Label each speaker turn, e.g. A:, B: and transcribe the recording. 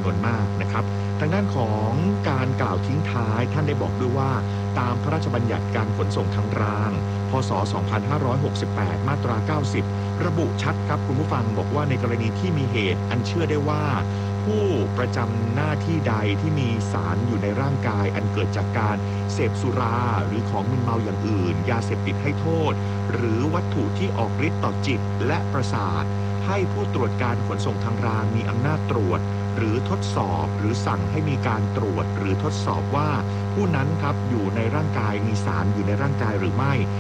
A: วนมากนะครับทางด้านของการกล่าวทิ้งท้ายท่านได้บอกด้วยว่าตามพระราชบัญญัติการขนส่งทางรางพ.ศ. 2568 มาตรา 90 ระบุชัดครับคุณผู้ฟังบอกว่าในกรณีที่มีเหตุอันเชื่อได้ว่าผู้ประจำหน้าที่ใดที่มีสารอยู่ในร่างกายอันเกิดจากการเสพสุราหรือของมึนเมาอย่างอื่นยาเสพติดให้โทษหรือวัตถุที่ออกฤทธิ์ต่อจิตและประสาทให้ผู้ตรวจการขนส่งทางรางมีอำนาจตรวจหรือทดสอบหรือสั่งให้มีการตรวจหรือทดสอบว่าผู้นั้นครับอยู่ในร่างกายมีสารอยู่ในร่างกายหรือไม่